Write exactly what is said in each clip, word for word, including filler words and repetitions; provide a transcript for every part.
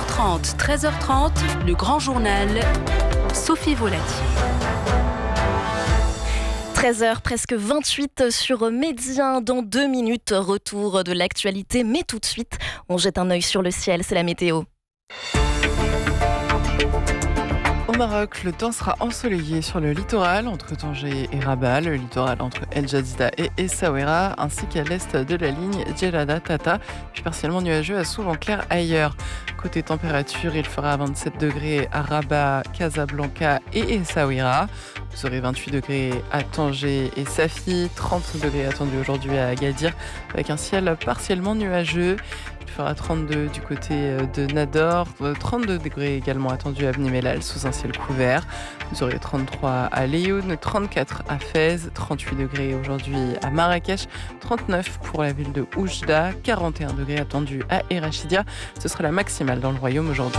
douze heures trente, treize heures trente, le grand journal, Sophie Volatier. treize heures, presque vingt-huit sur Média. Dans deux minutes, retour de l'actualité. Mais tout de suite, on jette un œil sur le ciel, c'est la météo. Au Maroc, le temps sera ensoleillé sur le littoral entre Tanger et Rabat, le littoral entre El Jadida et Essaouira, ainsi qu'à l'est de la ligne Djelada-Tata, puis partiellement nuageux à souvent clair ailleurs. Côté température, il fera vingt-sept degrés à Rabat, Casablanca et Essaouira. Vous aurez vingt-huit degrés à Tanger et Safi, trente degrés attendus aujourd'hui à Agadir, avec un ciel partiellement nuageux. Il fera trente-deux du côté de Nador, trente-deux degrés également attendus à Bni Mellal sous un ciel couvert. Vous aurez trente-trois à Lyoun, trente-quatre à Fès, trente-huit degrés aujourd'hui à Marrakech, trente-neuf pour la ville de Oujda, quarante et un degrés attendus à Erachidia. Ce sera la maximale dans le royaume aujourd'hui.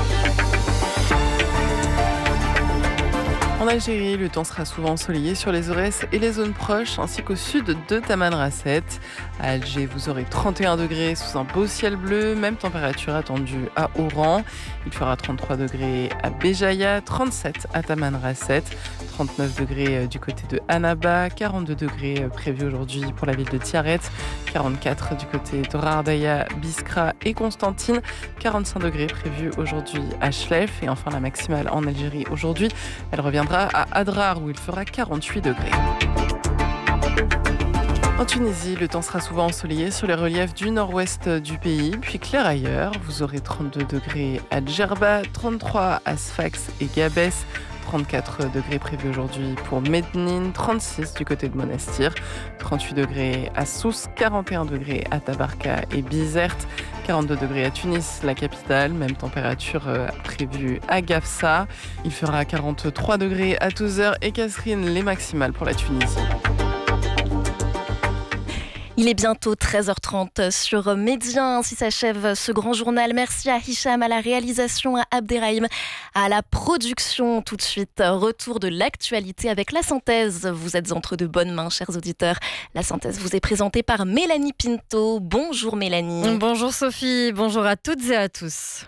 En Algérie, le temps sera souvent ensoleillé sur les Aurès et les zones proches, ainsi qu'au sud de Tamanrasset. À Alger, vous aurez trente et un degrés sous un beau ciel bleu, même température attendue à Oran. Il fera trente-trois degrés à Béjaïa, trente-sept à Tamanrasset, trente-neuf degrés du côté de Annaba, quarante-deux degrés prévus aujourd'hui pour la ville de Tiaret, quarante-quatre du côté de Rardaya, Biskra et Constantine, quarante-cinq degrés prévus aujourd'hui à Chlef. Et enfin, la maximale en Algérie aujourd'hui, elle reviendra à Adrar où il fera quarante-huit degrés. En Tunisie, le temps sera souvent ensoleillé sur les reliefs du nord-ouest du pays, puis clair ailleurs. Vous aurez trente-deux degrés à Djerba, trente-trois à Sfax et Gabès, trente-quatre degrés prévus aujourd'hui pour Mednin, trente-six du côté de Monastir, trente-huit degrés à Sousse, quarante et un degrés à Tabarka et Bizerte, quarante-deux degrés à Tunis, la capitale, même température prévue à Gafsa. Il fera quarante-trois degrés à Tozeur et Kasserine, les maximales pour la Tunisie. Il est bientôt treize heures trente sur Média. Ainsi s'achève ce grand journal. Merci à Hicham, à la réalisation, à Abderrahim, à la production. Tout de suite, retour de l'actualité avec la synthèse. Vous êtes entre de bonnes mains, chers auditeurs. La synthèse vous est présentée par Mélanie Pinto. Bonjour Mélanie. Bonjour Sophie, bonjour à toutes et à tous.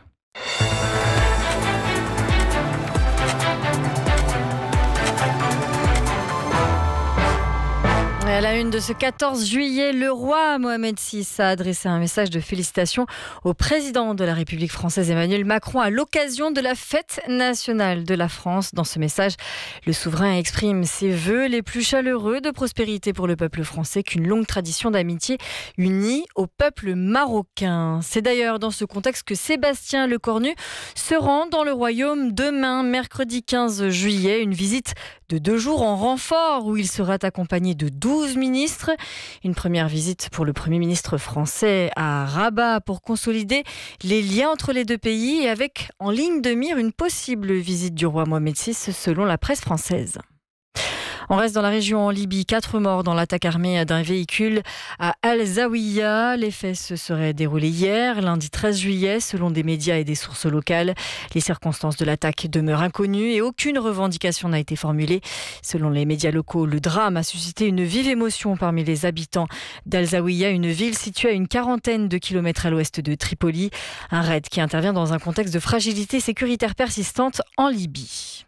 À la une de ce quatorze juillet, le roi Mohamed six a adressé un message de félicitations au président de la République française Emmanuel Macron à l'occasion de la fête nationale de la France. Dans ce message, le souverain exprime ses vœux les plus chaleureux de prospérité pour le peuple français qu'une longue tradition d'amitié unit au peuple marocain. C'est d'ailleurs dans ce contexte que Sébastien Lecornu se rend dans le royaume demain, mercredi quinze juillet, une visite de deux jours en renfort où il sera accompagné de douze ministres. Une première visite pour le Premier ministre français à Rabat pour consolider les liens entre les deux pays et avec en ligne de mire une possible visite du roi Mohamed six selon la presse française. On reste dans la région en Libye. Quatre morts dans l'attaque armée d'un véhicule à Al-Zawiya. Les faits se seraient déroulés hier, lundi treize juillet, selon des médias et des sources locales. Les circonstances de l'attaque demeurent inconnues et aucune revendication n'a été formulée. Selon les médias locaux, le drame a suscité une vive émotion parmi les habitants d'Al-Zawiya, une ville située à une quarantaine de kilomètres à l'ouest de Tripoli. Un raid qui intervient dans un contexte de fragilité sécuritaire persistante en Libye.